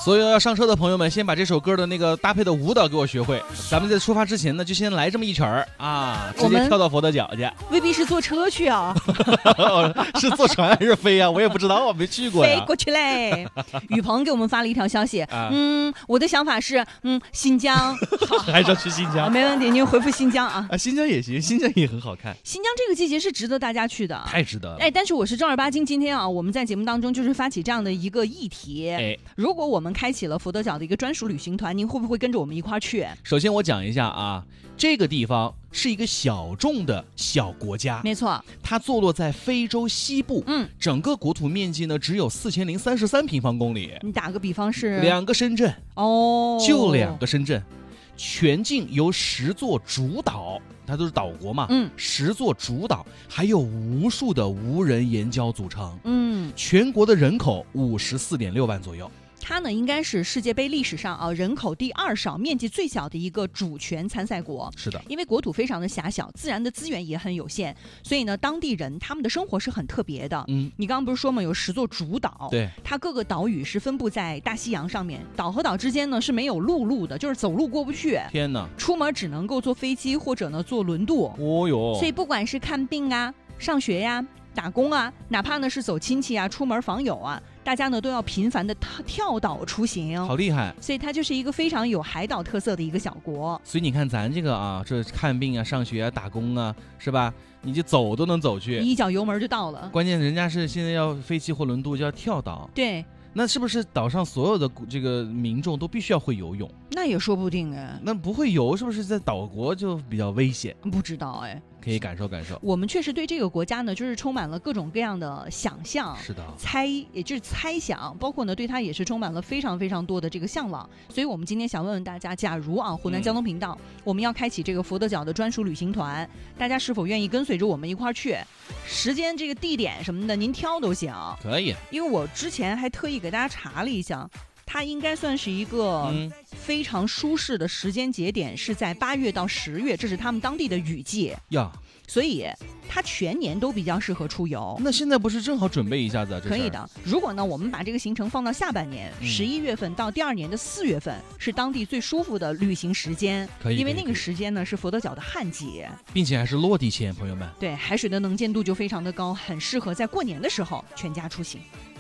所有要上车的朋友们，先把这首歌的那个搭配的舞蹈给我学会。咱们在出发之前呢，就先来这么一曲儿啊，直接跳到佛得角去。 未必是坐车去啊， 是坐船还是飞啊？我也不知道，我没去过呀。 飞过去嘞。雨鹏给我们发了一条消息， 啊我的想法是，新疆， 还是要去新疆？ 没问题，您回复新疆啊。 啊，新疆也行，新疆也很好看。 新疆这个季节是值得大家去的， 太值得了。 但是我是正儿八经，今天啊，我们在节目当中就是发起这样的一个议题。如果我们开启了佛得角的一个专属旅行团，您会不会跟着我们一块儿去？ 首先我讲一下啊，这个地方是一个小众的小国家， 没错， 它坐落在非洲西部，整个国土面积呢只有4033平方公里。 你打个比方是 2个深圳哦， 就2个深圳，全境由10座主岛，它都是岛国嘛，10座主岛，还有无数的无人岩礁组成，全国的人口54.6万左右。 它呢，应该是世界杯历史上啊人口第2少、面积最小的一个主权参赛国。 是的， 因为国土非常的狭小，自然的资源也很有限，所以呢，当地人他们的生活是很特别的。你刚刚不是说嘛，有10座主岛， 对， 它各个岛屿是分布在大西洋上面，岛和岛之间呢是没有陆的，就是走路过不去。 天哪， 出门只能够坐飞机或者呢坐轮渡。 哦哟， 所以不管是看病啊、上学呀、打工啊，哪怕呢是走亲戚啊、出门访友啊，大家呢都要频繁的跳岛出行， 好厉害！ 所以它就是一个非常有海岛特色的一个小国。 所以你看咱这个啊，这看病啊、上学啊、打工啊，是吧？你就走都能走去， 一脚油门就到了。 关键人家是现在要飞机或轮渡就要跳岛， 对。 那是不是岛上所有的这个民众都必须要会游泳？ 那也说不定哎。 那不会游是不是在岛国就比较危险？ 不知道哎， 可以感受感受。 我们确实对这个国家呢，就是充满了各种各样的想象， 是的， 也就是猜想，包括呢对它也是充满了非常非常多的这个向往。所以我们今天想问问大家，假如啊湖南交通频道，我们要开启这个佛得角的专属旅行团，大家是否愿意跟随着我们一块儿去？时间、这个地点什么的，您挑都行。 可以， 因为我之前还特意给大家查了一下，它应该算是一个非常舒适的时间节点，是在8月到10月，这是他们当地的雨季呀， 所以它全年都比较适合出游。 那现在不是正好准备一下子啊？ 可以的。如果呢，我们把这个行程放到下半年，11月份到第2年的4月份，是当地最舒服的旅行时间。 可以， 因为那个时间呢是佛得角的旱季， 并且还是落地前，朋友们。 对，海水的能见度就非常的高，很适合在过年的时候全家出行。